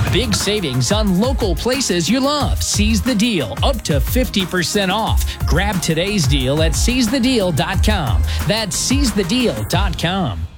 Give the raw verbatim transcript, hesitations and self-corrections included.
Big savings on local places you love. Seize the deal, up to fifty percent off. Grab today's deal at seize the deal dot com. That's seize the deal dot com.